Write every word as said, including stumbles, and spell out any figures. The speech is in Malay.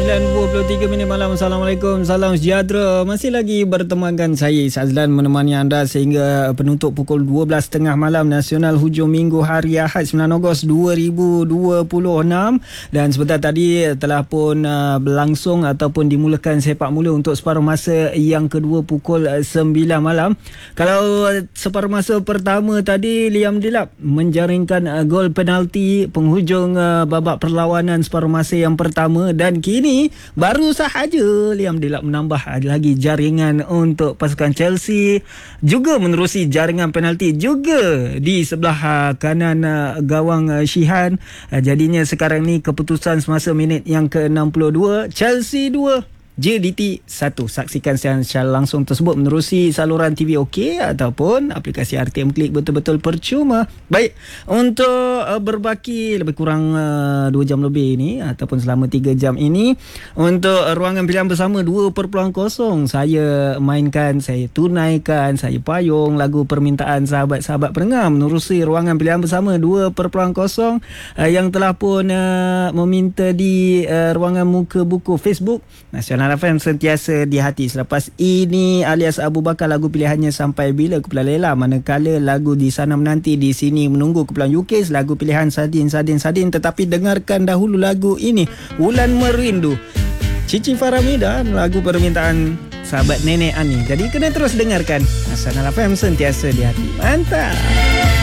sembilan dua puluh tiga minit malam. Assalamualaikum, salam sejahtera. Masih lagi bertemankan saya Azlan menemani anda sehingga penutup pukul dua belas tiga puluh malam nasional hujung minggu hari Ahad sembilan Ogos dua ribu dua puluh enam. Dan sebentar tadi telah pun uh, berlangsung ataupun dimulakan sepak mula untuk separuh masa yang kedua pukul sembilan malam. Kalau separuh masa pertama tadi Liam Delap menjaringkan uh, gol penalti penghujung uh, babak perlawanan separuh masa yang pertama, dan kini baru sahaja Liam Delap menambah lagi jaringan untuk pasukan Chelsea, juga menerusi jaringan penalti juga di sebelah uh, kanan uh, gawang uh, Shihan. Uh, jadinya sekarang ni keputusan semasa minit yang ke enam puluh dua, Chelsea dua, J D T satu. Saksikan siaran secara langsung tersebut menerusi saluran T V OK ataupun aplikasi R T M Klik, betul-betul percuma. Baik, untuk uh, berbaki lebih kurang uh, dua jam lebih ini ataupun selama tiga jam ini, untuk uh, ruangan pilihan bersama dua perpuluhan kosong, saya mainkan, saya tunaikan, saya payung lagu permintaan sahabat-sahabat pendengar menerusi ruangan pilihan bersama dua perpuluhan kosong uh, yang telah pun uh, meminta di uh, ruangan muka buku Facebook Nasional F M sentiasa di hati. Selepas ini alias Abu Bakar, lagu pilihannya sampai bila kumpulan Lela, manakala lagu di sana menanti, di sini menunggu kumpulan U K, lagu pilihan Sadin Sadin Sadin. Tetapi dengarkan dahulu lagu ini, Wulan Merindu, Cici Faramida, lagu permintaan sahabat Nenek Ani. Jadi kena terus dengarkan Nasional F M sentiasa di hati. Mantap.